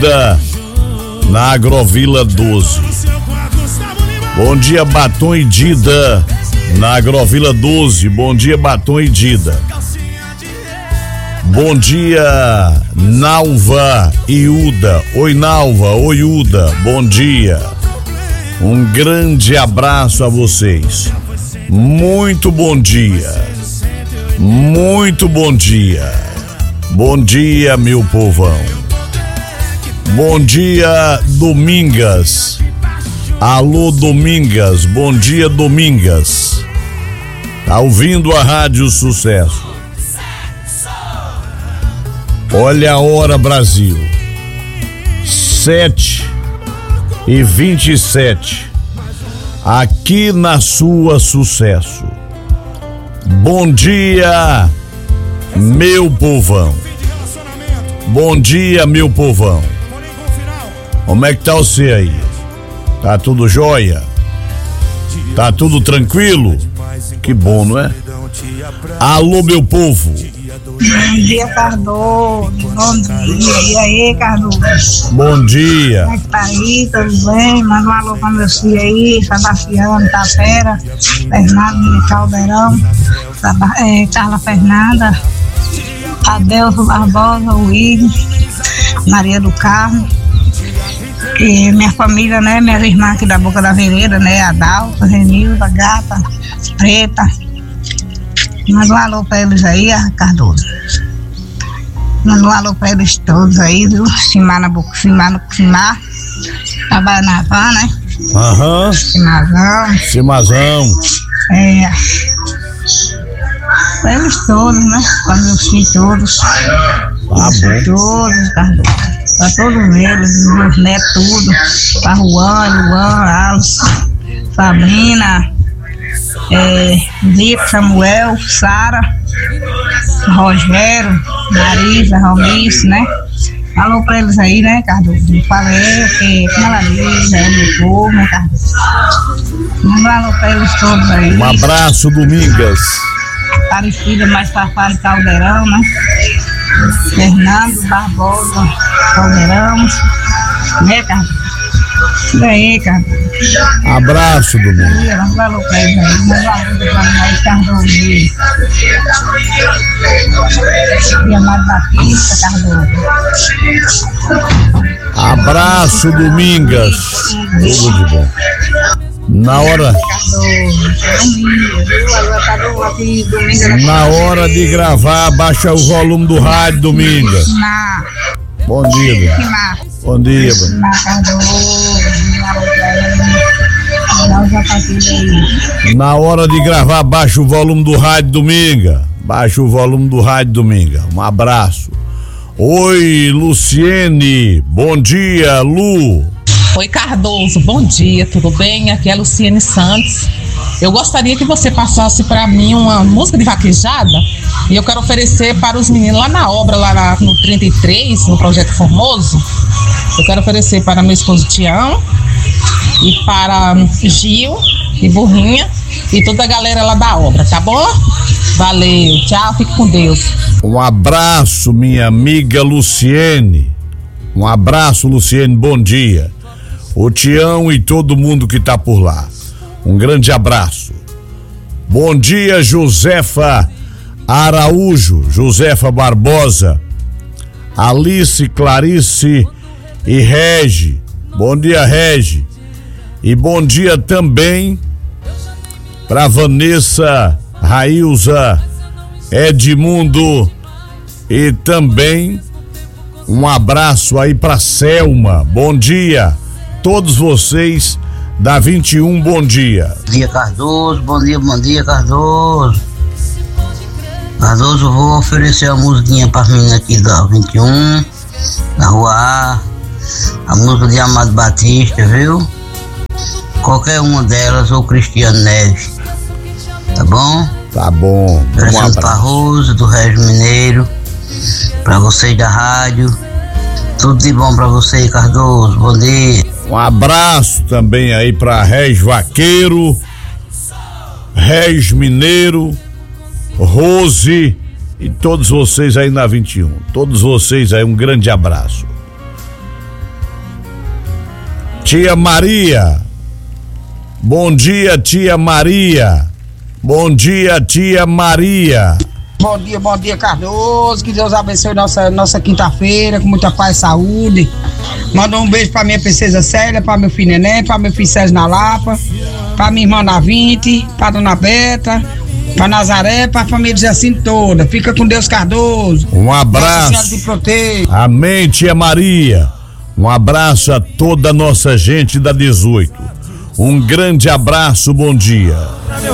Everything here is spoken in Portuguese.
Dida, na Agrovila 12. Bom dia, Batom e Dida, na Agrovila 12. Bom dia, Batom e Dida. Bom dia, Nalva e Uda. Oi, Nalva, oi, Uda, bom dia. Um grande abraço a vocês. Muito bom dia. Muito bom dia. Bom dia, meu povão. Bom dia, Domingas. Alô, Domingas. Bom dia, Domingas. Tá ouvindo a Rádio Sucesso? Olha a hora, Brasil. 7h27. Aqui na sua Sucesso. Bom dia, meu povão. Bom dia, meu povão. Como é que tá você aí? Tá tudo jóia? Tá tudo tranquilo? Que bom, não é? Alô, meu povo. Bom dia, Cardoso. Bom dia. E aí, Cardoso? Bom dia. Como é que tá aí? Tudo bem? Manda um alô pra meus filhos aí, Sebastião, Tapera, Fernando de Caldeirão, Carla Fernanda, Adelso Barbosa, William, Maria do Carmo. E minha família, né? Minhas irmãs aqui da Boca da Vereda, né? Adalto, Renilda, Gata, Preta. Manda um alô pra eles aí, Cardoso. Manda um alô pra eles todos aí, viu? Simar no Simar. Trabalha na van, né? Aham. Simazão. É. Pra eles todos, né? Pra meus filhos todos. Tá bom. Todos, Cardoso. Pra todos eles, meus netos, tudo. Pra Juan, Alisson, Sabrina. Zico, Samuel, Sara, Rogério, Marisa, Romice, né? Alô pra eles aí, né, Cardoso? Falei que como ela diz, é meu povo, né, Cardoso? Manda um alô pra eles todos aí. Um abraço, Domingas. Parecida, mais Safari Caldeirão, né? Fernando Barbosa Caldeirão, né, Cardoso? Isso aí, Cardoso. Abraço, Domingas. Vamos lá, pra eles aí. Manda um alô pra nós, Cardoso. E Amado Batista, Cardoso. Abraço, Domingas. Tudo de bom. Na hora de gravar, baixa o volume do rádio, Domingas. Bom dia, bom dia, Na hora de gravar, baixa o volume do rádio, Dominga. Baixa o volume do rádio, Dominga. Um abraço. Oi, Luciene. Bom dia, Lu. Oi, Cardoso, bom dia, tudo bem? Aqui é a Luciene Santos. Eu gostaria que você passasse para mim uma música de vaquejada e eu quero oferecer para os meninos lá na obra, lá no 33, no Projeto Formoso. Eu quero oferecer para meu esposo Tião e para Gil e Burrinha e toda a galera lá da obra, tá bom? Valeu, tchau, fique com Deus. Um abraço, minha amiga Luciene. Um abraço, Luciene, bom dia. O Tião e todo mundo que tá por lá. Um grande abraço. Bom dia, Josefa Araújo, Josefa Barbosa, Alice, Clarice e Regi. Bom dia, Regi. E bom dia também para Vanessa, Railza, Edmundo e também um abraço aí para Selma. Bom dia. Todos vocês da 21, bom dia. Bom dia, Cardoso, bom dia, Cardoso. Cardoso, vou oferecer a musiquinha para mim aqui da 21, da Rua A, a música de Amado Batista, viu? Qualquer uma delas, ou Cristiano Neves, tá bom? Tá bom. Oferecendo pra Rosa, do Regis Mineiro, pra vocês da rádio, tudo de bom pra você, Cardoso, bom dia. Um abraço também aí pra Regis Vaqueiro, Regis Mineiro, Rose e todos vocês aí na 21. Todos vocês aí, um grande abraço. Tia Maria. Bom dia, tia Maria. Bom dia, tia Maria. Bom dia, Cardoso. Que Deus abençoe nossa quinta-feira com muita paz e saúde. Manda um beijo pra minha princesa Célia, pra meu filho Neném, pra meu filho Sérgio na Lapa, pra minha irmã na 20, pra dona Beta, pra Nazaré, pra família de Jacinto toda. Fica com Deus, Cardoso. Um abraço. Nossa Senhora te proteja. Amém, tia Maria. Um abraço a toda a nossa gente da 18. Um grande abraço, bom dia.